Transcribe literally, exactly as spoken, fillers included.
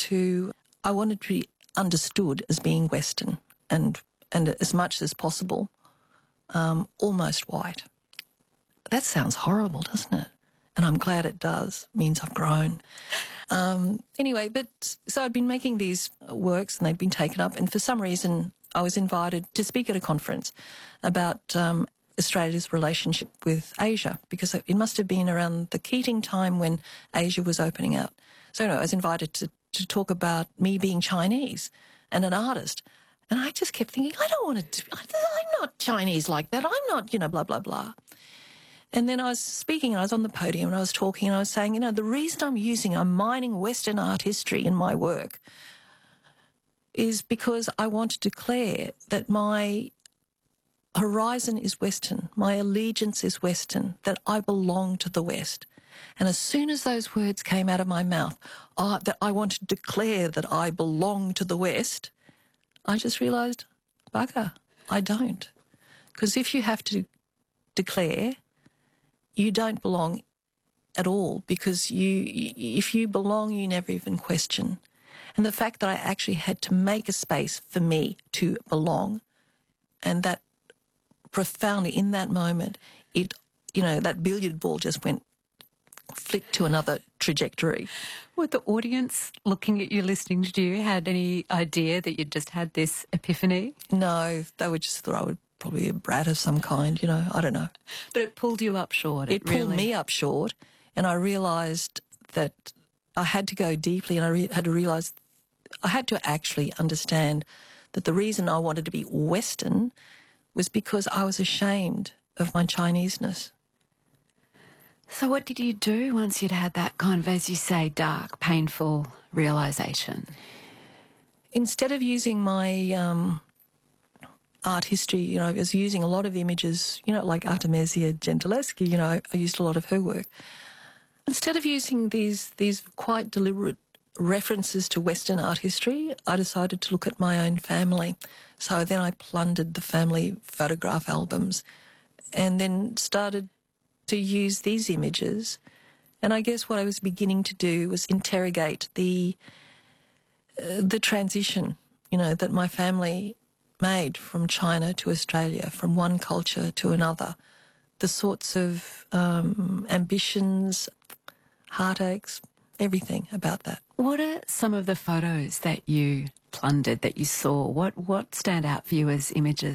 to, I wanted to be understood as being Western and, and as much as possible, um, almost white. That sounds horrible, doesn't it? And I'm glad it does. It means I've grown. Um, anyway, but so I'd been making these works and they'd been taken up, and for some reason I was invited to speak at a conference about um, Australia's relationship with Asia, because it must have been around the Keating time when Asia was opening up. So anyway, I was invited to, to talk about me being Chinese and an artist. And I just kept thinking, I don't want to, I'm not Chinese like that. I'm not, you know, blah, blah, blah. And then I was speaking, and I was on the podium, and I was talking, and I was saying, you know, the reason I'm using, I'm mining Western art history in my work is because I want to declare that my horizon is Western, my allegiance is Western, that I belong to the West. And as soon as those words came out of my mouth, uh, that I want to declare that I belong to the West, I just realised, bugger, I don't. Because if you have to declare, you don't belong at all, because you, if you belong, you never even question. And the fact that I actually had to make a space for me to belong, and that profoundly in that moment, it, you know, that billiard ball just went flicked to another trajectory. Were the audience looking at you, listening to you, had any idea that you'd just had this epiphany? No, they would just thought I would probably be a brat of some kind, you know, I don't know. But it pulled you up short. It, It, pulled really... me up short, and I realised that I had to go deeply, and I re- had to realise, I had to actually understand that the reason I wanted to be Western was because I was ashamed of my Chineseness. So what did you do once you'd had that kind of, as you say, dark, painful realisation? Instead of using my um, art history, you know, I was using a lot of images, you know, like Artemisia Gentileschi, you know, I used a lot of her work. Instead of using these these quite deliberate references to Western art history, I decided to look at my own family. So then I plundered the family photograph albums and then started to use these images. And I guess what I was beginning to do was interrogate the uh, the transition, you know, that my family made from China to Australia, from one culture to another, the sorts of um, ambitions, heartaches, everything about that. What are some of the photos that you plundered, that you saw? What what stand out for you as images